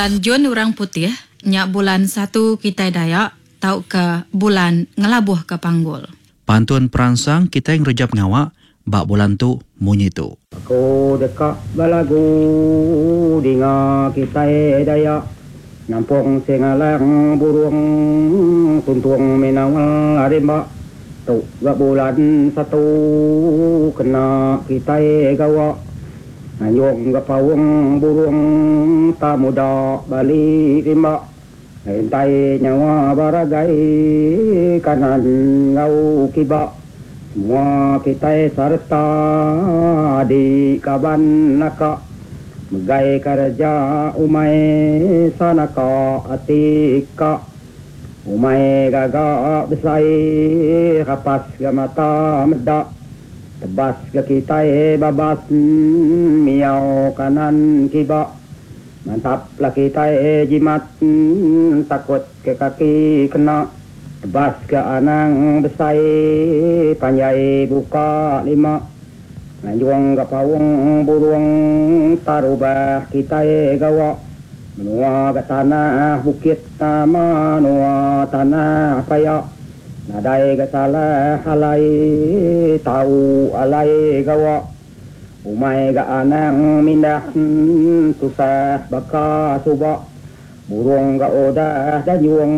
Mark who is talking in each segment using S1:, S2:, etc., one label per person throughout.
S1: bulan Jun orang putih, nya bulan 1 kita Dayak, tau ke bulan ngelabuh ke Panggul.
S2: Pantun perangsang kita yang rejap ngawak, bak bulan tu munyi tu.
S3: Aku dekat balagu dinga kita Dayak, nyampung singalang burung tuntung minawal arimba. Tu gak bulan 1 kena kita gawa. Nanyong gapawang burung tak muda balik rimba. Hintay nyawa baragay kanan ngau kiba. Semua kita serta di kaban naka. Megay kerja umay sanaka atika. Umay gaga besay kapas gamata meda. Tebas ke kita babas miau kanan kiba. Mantaplah kita jimat takut ke kaki kena. Tebas ke anang besai panjai buka 5. Nanjuang ke pawang burung tarubah kita gawa. Menua ke tanah bukit nama nua tanah payak. Nadai ke salah alai tahu alai gawa. Umay ke anang mindah susah baka subak. Burung ke odah danyuang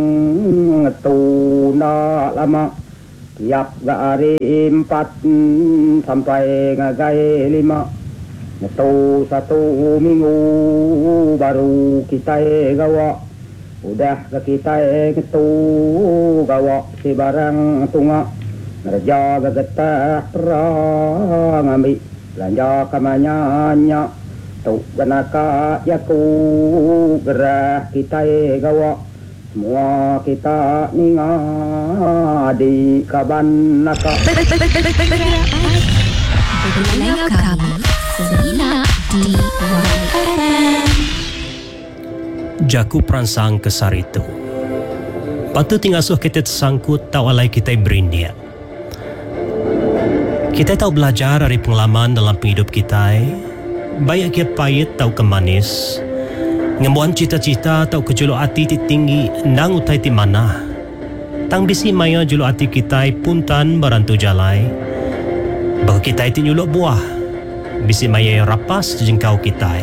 S3: ngetuna lama. Tiap ke hari 4 sampai ngagai 5. Ngetu 1 minggu baru kita gawa. Udah ke kita ngetu gawa si barang tunga. Ngerja ke getah perang ambil belanja kamanyanya. Tu kenaka yaku gerah kita gawa. Semua kita ninga di kaban naka.
S4: Berbelanja kami Serina di Warna.
S5: Jaku perangsang kesar itu. Patut tingasuh kita tersangkut tau alai kita berindia. Kita tahu belajar dari pengalaman dalam hidup kita. Baik kia pahit tau ke manis. Ngembuan cita-cita tau ke julu hati tinggi nang utai ti mana. Tang bisi maya julu hati kita puntan barantu jalai. Bagi kita ti nyuluk buah. Bisi maya yang rapas jengkau kita.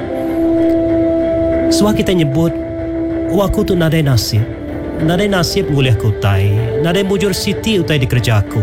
S5: Suah kita nyebut, aku tu nadai nasib. Nadai nasib ngulih ku utai. Nadai bujur siti utai di kerjaku.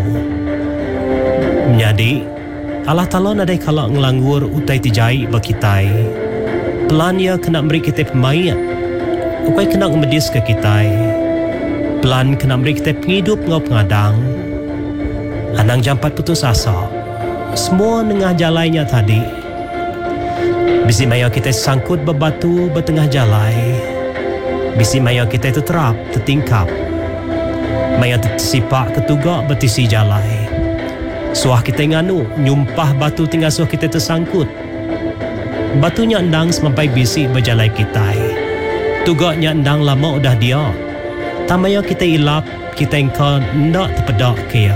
S5: Jadi, Allah Ta'ala nadai kalak ngelanggur utai tijai bakitai. Pelan ia kena beri kita pemain. Ukai kena ngemedis ke kita. Pelan kena beri kita penghidup ngau pengadang. Anang jampat putus asa. Semua nengah jalannya tadi. Bisi maya kita sangkut berbatu bertengah jalai. Bisi maya kita terterap, tertingkap. Maya tersipak ketugak bertisi jalai. Suah kita nganu, nyumpah batu tinggal suah kita tersangkut. Batunya endang semampai bisi berjalai kita. Tugaknya endang lama udah dia. Tamaya kita ilap, kita engkau nak terpedak kia.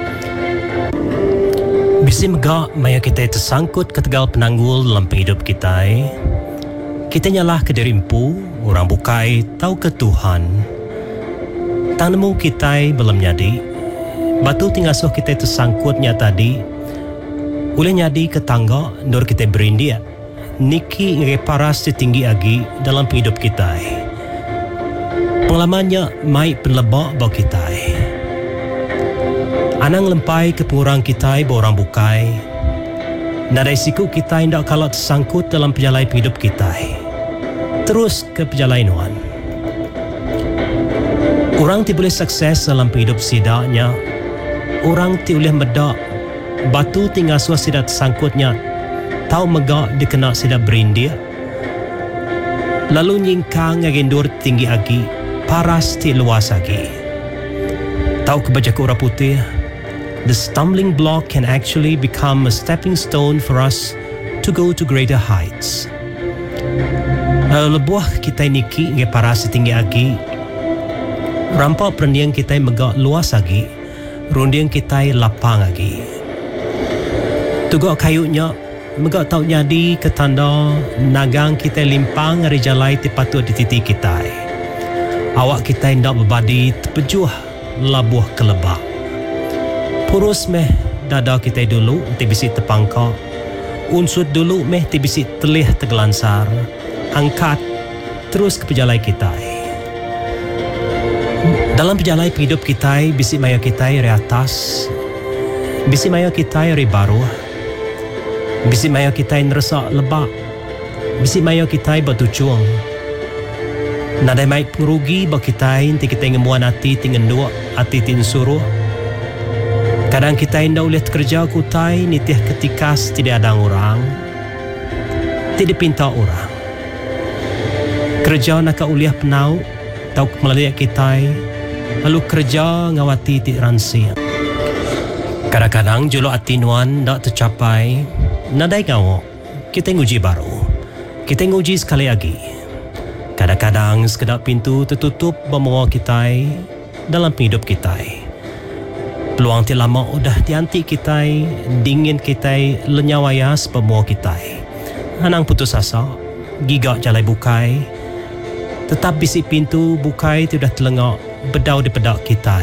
S5: Bisi megak maya kita tersangkut ke tegal penanggul dalam hidup kita. Kita nyalah ke diri empu, orang bukai, tahu ke Tuhan. Tang nemu kita belum nyadi. Batu tinggal suh kita tersangkutnya tadi. Boleh nyadi ke tangga, nur kita berindia. Niki ngeparas setinggi agi dalam hidup kita. Pengalamannya mai penlebak bau kita. Anang lempai ke pengurang kita borang bukai. Nadai siku kita hendak kalau tersangkut dalam perjalanan hidup kita. Terus ke perjalanan. Orang ti boleh sukses dalam hidup sidaknya. Orang ti boleh medak. Batu tinggal suah sidak tersangkutnya. Tahu megak dikena sidak berindia. Lalu nyingkang ngagendur tinggi agi. Paras ti luas agi. Tahu kebaca ke orang putih. The stumbling block can actually become a stepping stone for us to go to greater heights. Lebuah kita niki nge para setinggi agi. Rampak perendiang kita megak luas lagi. Rundiang kita lapang lagi. Tugak kayunya megak tau jadi ketanda nagang kita limpang hari jalai ti patut di titik kita. Awak kita hendak berbadi terpejuh labuh kelebak. Purus meh dada kita dulu ti bisi terpangkak. Unsut dulu meh ti bisi telih tergelansar. Angkat terus ke pejalai kita. Dalam pejalai hidup kita, bisi maya kita dari atas, bisi maya kita dari baru, bisi maya kita yang resak lebak, bisi maya kita bertujuan. Nadai mai pengerugi bagi kita inti kita ngemuan hati tinggal dua hati tin suruh. Kadang kita indah oleh kerja kutai nitiah ketika tidak ada orang, tidak pinta orang. Kerja nak uliah penau, tau melalui kita, lalu kerja ngawati ti ransi. Kadang-kadang jolo hati nuan tak tercapai, nadai ngawak, kita nguji baru, kita nguji sekali lagi. Kadang-kadang sekedar pintu tertutup membawa kita dalam hidup kita. Peluang ti lama udah dianti kita, dingin kita lenyawayas pembawa kita. Anang putus asa, gigak jalai bukai, tetap bisi pintu bukai tu dah telengak bedau di pedak kita.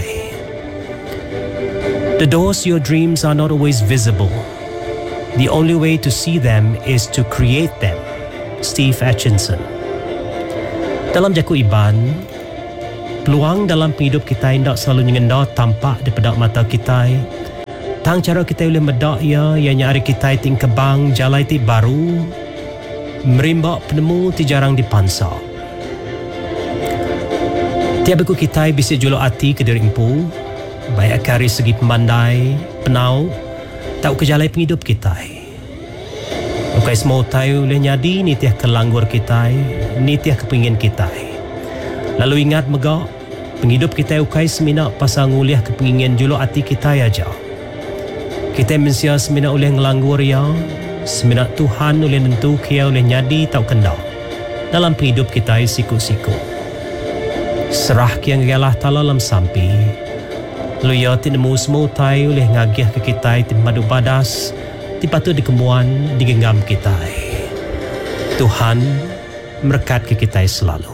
S5: The doors to your dreams are not always visible. The only way to see them is to create them. Steve Atchison. Dalam jaku iban, peluang dalam hidup kita tidak selalu nyenda tampak di pedak mata kita. Tang cara kita boleh medak ia ianya hari kita ting kebang jalai ti baru, merimbak penemu ti jarang dipansak. Tiap aku kita bisa julok hati ke diri empu, baik dari segi pembandai, penau, tak kejalai penghidup kita. Ukai semua tahu oleh nyadi nitiah kelanggur kita, nitiah kepingin kita. Lalu ingat megak, penghidup kita ukai semina pasal nguliah kepingin julok hati kita aja. Kita mensia semina oleh ngelanggur ya, semina Tuhan oleh nentu kia oleh nyadi tak kendak. Dalam penghidup kita siku-siku. Serah kiang galah talalam sampi. Luya tinemu semua tahu oleh ngagiah ke kita ti madu badas. Patut dikemuan digenggam kita. Tuhan berkat ke kita selalu.